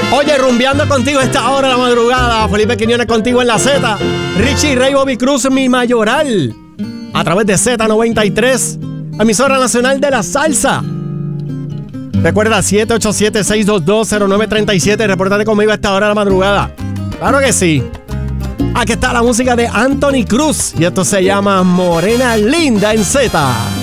Oye, rumbeando contigo a esta hora de la madrugada. Felipe Quiñones contigo en la Z. Richie Ray, Bobby Cruz, mi mayoral. A través de Z93, emisora nacional de la salsa. Recuerda 787-622-0937. Repórtate conmigo a esta hora de la madrugada. Claro que sí. Aquí está la música de Anthony Cruz. Y esto se llama Morena Linda en Z.